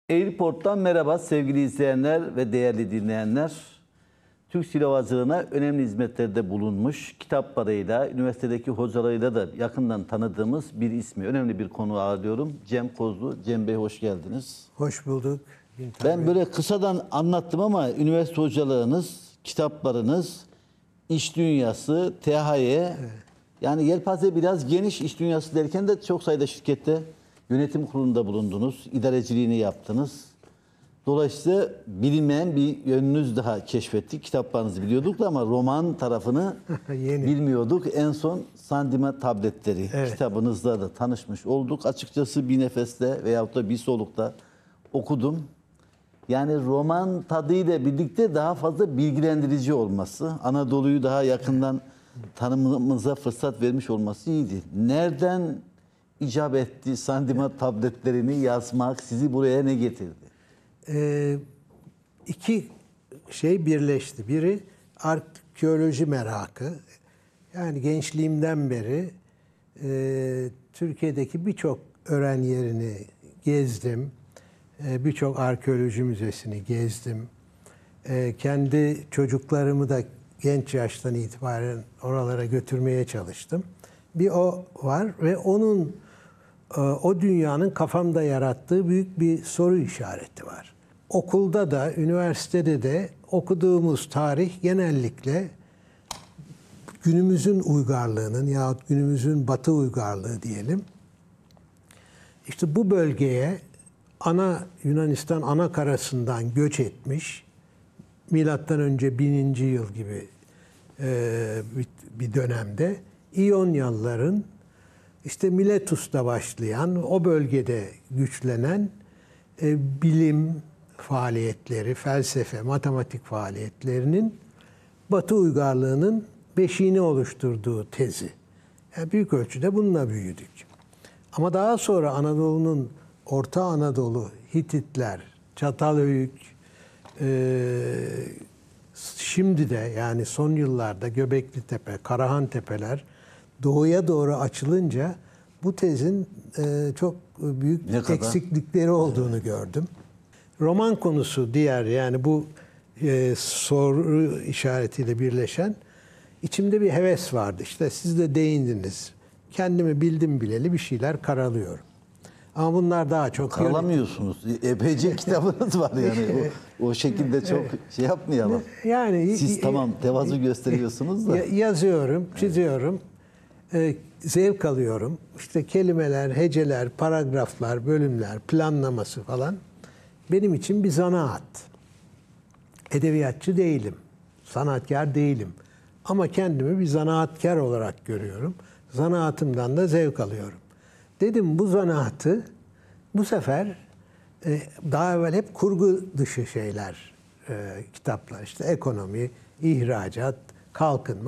Airport'tan merhaba sevgili izleyenler ve değerli dinleyenler. Türk Silah önemli hizmetlerde bulunmuş, kitaplarıyla, üniversitedeki hocalarıyla da yakından tanıdığımız bir ismi. Önemli bir konu ağırlıyorum. Cem Kozlu. Cem Bey hoş geldiniz. Hoş bulduk. Ben böyle kısadan anlattım ama üniversite hocalarınız, kitaplarınız, iş dünyası, THY, yani yelpaze biraz geniş. İş dünyası derken de çok sayıda şirkette yönetim kurulunda bulundunuz, idareciliğini yaptınız. Dolayısıyla bilinmeyen bir yönünüz daha keşfettik. Kitaplarınızı biliyorduk da ama roman tarafını bilmiyorduk. En son Sandima Tabletleri kitabınızla da tanışmış olduk. Açıkçası bir nefeste veyahut da bir solukta okudum. Yani roman tadıyla birlikte daha fazla bilgilendirici olması, Anadolu'yu daha yakından tanımamıza fırsat vermiş olması iyiydi. Nereden icap etti Sandima Tabletlerini yazmak, sizi buraya ne getirdi? İki şey birleşti. Biri arkeoloji merakı. Yani gençliğimden beri Türkiye'deki birçok öğren yerini gezdim. Birçok arkeoloji müzesini gezdim. Kendi çocuklarımı da genç yaştan itibaren oralara götürmeye çalıştım. Bir o var ve o dünyanın kafamda yarattığı büyük bir soru işareti var. Okulda da, üniversitede de okuduğumuz tarih genellikle günümüzün uygarlığının yahut günümüzün batı uygarlığı diyelim. İşte bu bölgeye Yunanistan ana karasından göç etmiş, milattan önce 1000. yıl gibi bir dönemde İyonyalıların işte Miletus'ta başlayan, o bölgede güçlenen bilim faaliyetleri, felsefe, matematik faaliyetlerinin Batı uygarlığının beşiğini oluşturduğu tezi. Yani büyük ölçüde bununla büyüdük. Ama daha sonra Anadolu'nun, Orta Anadolu, Hititler, Çatalhöyük, şimdi de yani son yıllarda Göbekli Tepe, Karahan Tepeler doğuya doğru açılınca bu tezin çok büyük eksiklikleri olduğunu gördüm. Roman konusu diğer, yani bu soru işaretiyle birleşen içimde bir heves vardı. İşte siz de değindiniz. Kendimi bildim bileli bir şeyler karalıyorum. Ama bunlar daha çok... Karalamıyorsunuz. Epeyce kitabınız var yani. O şekilde çok şey yapmayalım. Yani siz tamam tevazu gösteriyorsunuz da. Yazıyorum, çiziyorum. Zevk alıyorum. İşte kelimeler, heceler, paragraflar, bölümler, planlaması falan benim için bir zanaat. Edebiyatçı değilim, sanatkar değilim. Ama kendimi bir zanaatkar olarak görüyorum. Zanaatımdan da zevk alıyorum. Dedim bu zanaatı bu sefer daha evvel hep kurgu dışı şeyler, kitaplar, işte ekonomi, ihracat, kalkınma.